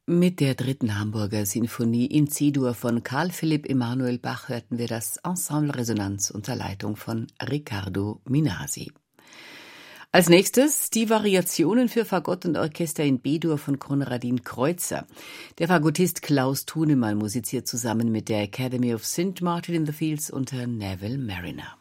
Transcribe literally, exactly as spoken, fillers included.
Mit der dritten Hamburger Sinfonie in C-Dur von Karl Philipp Emanuel Bach hörten wir das Ensemble Resonanz unter Leitung von Riccardo Minasi. Als nächstes die Variationen für Fagott und Orchester in B-Dur von Konradin Kreutzer. Der Fagottist Klaus Thunemann musiziert zusammen mit der Academy of Saint Martin in the Fields unter Neville Mariner.